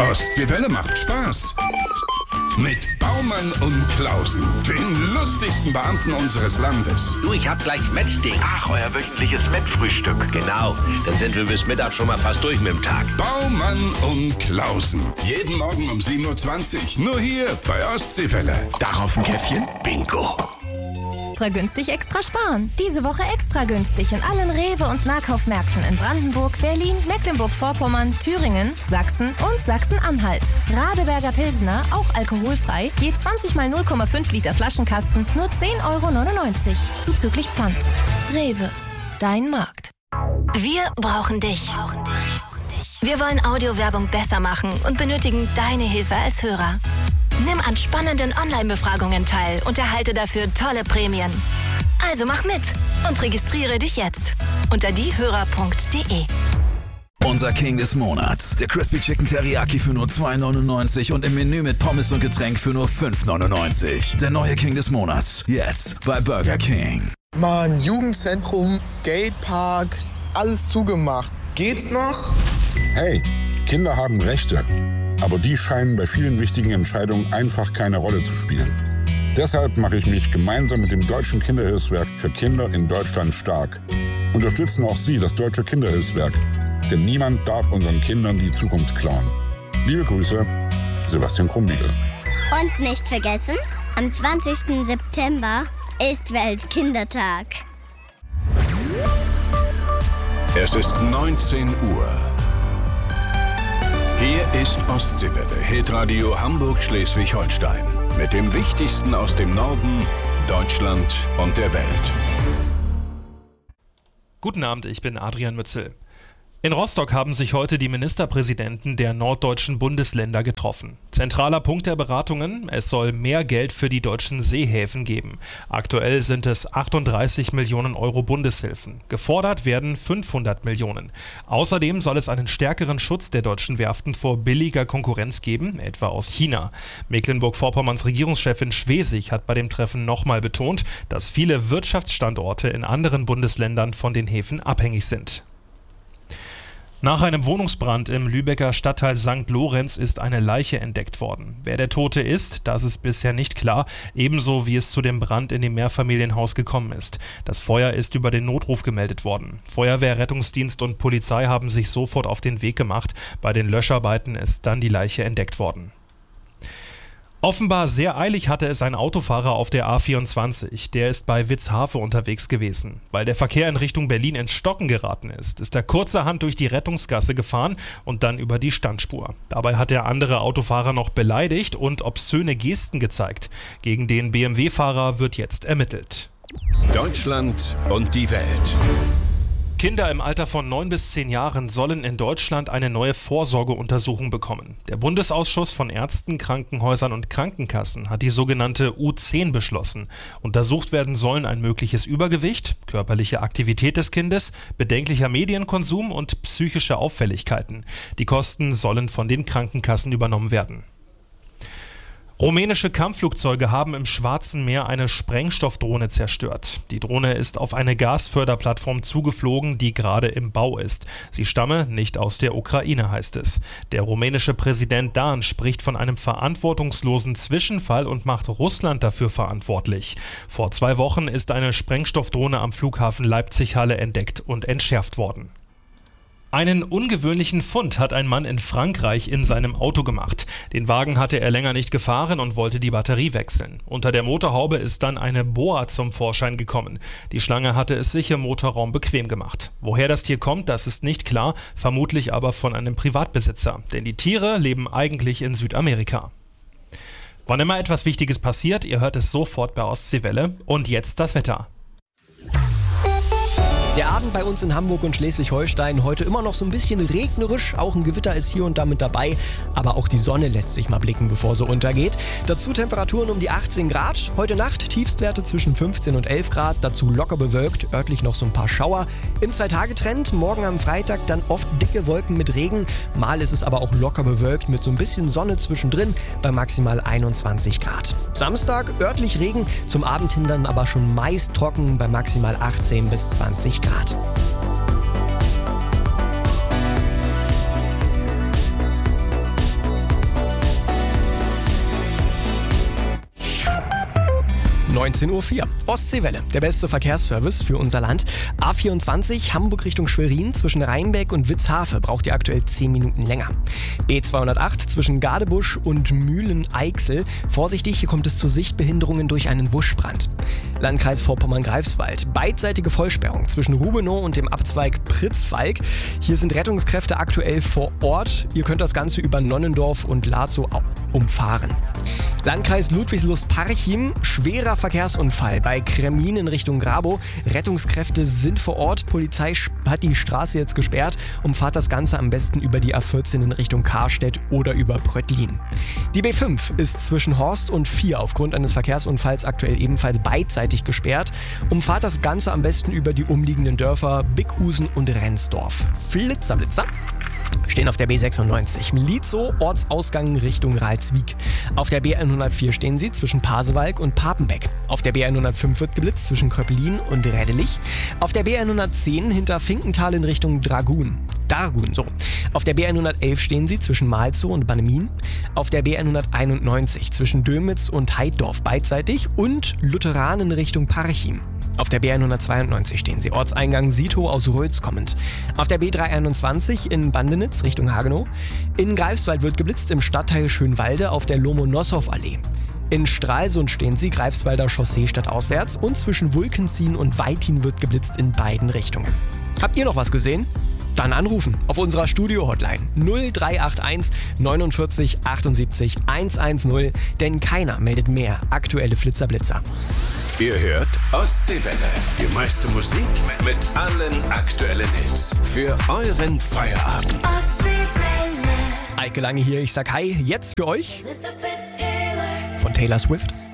Ostseewelle macht Spaß. Mit Baumann und Klausen, den lustigsten Beamten unseres Landes. Du, ich hab gleich Mettding. Ach, euer wöchentliches Mettfrühstück. Genau, dann sind wir bis Mittag schon mal fast durch mit dem Tag. Baumann und Klausen. Jeden Morgen um 7.20 Uhr. Nur hier bei Ostseewelle. Darauf ein Käffchen? Bingo. Extra günstig, extra sparen. Diese Woche extra günstig in allen Rewe- und Nahkaufmärkten in Brandenburg, Berlin, Mecklenburg-Vorpommern, Thüringen, Sachsen und Sachsen-Anhalt. Radeberger Pilsner, auch alkoholfrei, je 20 mal 0,5 Liter Flaschenkasten, nur 10,99 €. Zuzüglich Pfand. Rewe, dein Markt. Wir brauchen dich. Wir wollen Audiowerbung besser machen und benötigen deine Hilfe als Hörer. Nimm an spannenden Online-Befragungen teil und erhalte dafür tolle Prämien. Also mach mit und registriere dich jetzt unter diehörer.de. Unser King des Monats. Der Crispy Chicken Teriyaki für nur 2,99 und im Menü mit Pommes und Getränk für nur 5,99. Der neue King des Monats. Jetzt bei Burger King. Mann, Jugendzentrum, Skatepark, alles zugemacht. Geht's noch? Hey, Kinder haben Rechte. Aber die scheinen bei vielen wichtigen Entscheidungen einfach keine Rolle zu spielen. Deshalb mache ich mich gemeinsam mit dem Deutschen Kinderhilfswerk für Kinder in Deutschland stark. Unterstützen auch Sie das Deutsche Kinderhilfswerk, denn niemand darf unseren Kindern die Zukunft klauen. Liebe Grüße, Sebastian Krumbiegel. Und nicht vergessen, am 20. September ist Weltkindertag. Es ist 19 Uhr. Hier ist Ostseewelle, Hitradio Hamburg-Schleswig-Holstein. Mit dem Wichtigsten aus dem Norden, Deutschland und der Welt. Guten Abend, ich bin Adrian Mützel. In Rostock haben sich heute die Ministerpräsidenten der norddeutschen Bundesländer getroffen. Zentraler Punkt der Beratungen: Es soll mehr Geld für die deutschen Seehäfen geben. Aktuell sind es 38 Millionen Euro Bundeshilfen. Gefordert werden 500 Millionen. Außerdem soll es einen stärkeren Schutz der deutschen Werften vor billiger Konkurrenz geben, etwa aus China. Mecklenburg-Vorpommerns Regierungschefin Schwesig hat bei dem Treffen nochmal betont, dass viele Wirtschaftsstandorte in anderen Bundesländern von den Häfen abhängig sind. Nach einem Wohnungsbrand im Lübecker Stadtteil St. Lorenz ist eine Leiche entdeckt worden. Wer der Tote ist, das ist bisher nicht klar, ebenso wie es zu dem Brand in dem Mehrfamilienhaus gekommen ist. Das Feuer ist über den Notruf gemeldet worden. Feuerwehr, Rettungsdienst und Polizei haben sich sofort auf den Weg gemacht. Bei den Löscharbeiten ist dann die Leiche entdeckt worden. Offenbar sehr eilig hatte es ein Autofahrer auf der A24. Der ist bei Witzhafe unterwegs gewesen. Weil der Verkehr in Richtung Berlin ins Stocken geraten ist er kurzerhand durch die Rettungsgasse gefahren und dann über die Standspur. Dabei hat der andere Autofahrer noch beleidigt und obszöne Gesten gezeigt. Gegen den BMW-Fahrer wird jetzt ermittelt. Deutschland und die Welt. Kinder im Alter von 9 bis 10 Jahren sollen in Deutschland eine neue Vorsorgeuntersuchung bekommen. Der Bundesausschuss von Ärzten, Krankenhäusern und Krankenkassen hat die sogenannte U10 beschlossen. Untersucht werden sollen ein mögliches Übergewicht, körperliche Aktivität des Kindes, bedenklicher Medienkonsum und psychische Auffälligkeiten. Die Kosten sollen von den Krankenkassen übernommen werden. Rumänische Kampfflugzeuge haben im Schwarzen Meer eine Sprengstoffdrohne zerstört. Die Drohne ist auf eine Gasförderplattform zugeflogen, die gerade im Bau ist. Sie stamme nicht aus der Ukraine, heißt es. Der rumänische Präsident Dan spricht von einem verantwortungslosen Zwischenfall und macht Russland dafür verantwortlich. Vor 2 Wochen ist eine Sprengstoffdrohne am Flughafen Leipzig-Halle entdeckt und entschärft worden. Einen ungewöhnlichen Fund hat ein Mann in Frankreich in seinem Auto gemacht. Den Wagen hatte er länger nicht gefahren und wollte die Batterie wechseln. Unter der Motorhaube ist dann eine Boa zum Vorschein gekommen. Die Schlange hatte es sich im Motorraum bequem gemacht. Woher das Tier kommt, das ist nicht klar, vermutlich aber von einem Privatbesitzer. Denn die Tiere leben eigentlich in Südamerika. Wann immer etwas Wichtiges passiert, ihr hört es sofort bei Ostseewelle. Und jetzt das Wetter. Der Abend bei uns in Hamburg und Schleswig-Holstein heute immer noch so ein bisschen regnerisch, auch ein Gewitter ist hier und da mit dabei, aber auch die Sonne lässt sich mal blicken, bevor sie untergeht. Dazu Temperaturen um die 18 Grad, heute Nacht Tiefstwerte zwischen 15 und 11 Grad, dazu locker bewölkt, örtlich noch so ein paar Schauer. Im 2-Tage-Trend, morgen am Freitag dann oft dicke Wolken mit Regen, mal ist es aber auch locker bewölkt mit so ein bisschen Sonne zwischendrin bei maximal 21 Grad. Samstag örtlich Regen, zum Abend hin dann aber schon meist trocken bei maximal 18 bis 20 Grad. 19:04 Uhr. Ostseewelle, der beste Verkehrsservice für unser Land. A24 Hamburg Richtung Schwerin zwischen Rheinbeck und Witzhafe braucht ihr aktuell 10 Minuten länger. B208 zwischen Gadebusch und Mühlen-Eichsel. Vorsichtig, hier kommt es zu Sichtbehinderungen durch einen Buschbrand. Landkreis Vorpommern-Greifswald. Beidseitige Vollsperrung zwischen Rubenow und dem Abzweig Pritzwalk. Hier sind Rettungskräfte aktuell vor Ort. Ihr könnt das Ganze über Nonnendorf und Lazow umfahren. Landkreis Ludwigslust-Parchim, schwerer Verkehrsunfall bei Kremin in Richtung Grabow. Rettungskräfte sind vor Ort, Polizei hat die Straße jetzt gesperrt. Umfahrt das Ganze am besten über die A14 in Richtung Karstedt oder über Pröttlin. Die B5 ist zwischen Horst und Vier aufgrund eines Verkehrsunfalls aktuell ebenfalls beidseitig gesperrt. Umfahrt das Ganze am besten über die umliegenden Dörfer Bickhusen und Rendsdorf. Blitzer stehen auf der B96 Lietzow, Ortsausgang Richtung Ralswiek. Auf der B104 stehen sie zwischen Pasewalk und Papenbeck. Auf der B105 wird geblitzt zwischen Kröpelin und Rädelich. Auf der B110 hinter Finkenthal in Richtung Dargun. Auf der B111 stehen sie zwischen Malzow und Bannemin. Auf der B191 zwischen Dömitz und Heiddorf beidseitig und Lutheranen Richtung Parchim. Auf der B192 stehen sie Ortseingang Sito aus Rötz kommend. Auf der B321 in Bandenitz Richtung Hagenow. In Greifswald wird geblitzt im Stadtteil Schönwalde auf der Lomonossow-Allee. In Stralsund stehen sie Greifswalder Chaussee stadtauswärts und zwischen Wulkenzien und Weithin wird geblitzt in beiden Richtungen. Habt ihr noch was gesehen? Dann anrufen auf unserer Studio-Hotline 0381 49 78 110, denn keiner meldet mehr aktuelle Flitzer-Blitzer. Ihr hört Ostseewelle, die meiste Musik mit allen aktuellen Hits für euren Feierabend. Eike Lange hier, ich sag hi, jetzt für euch von Taylor Swift.